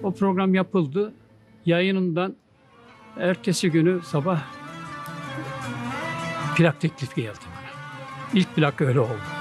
O program yapıldı. Yayınından ertesi günü sabah plak teklifi geldi bana. İlk plak öyle oldu.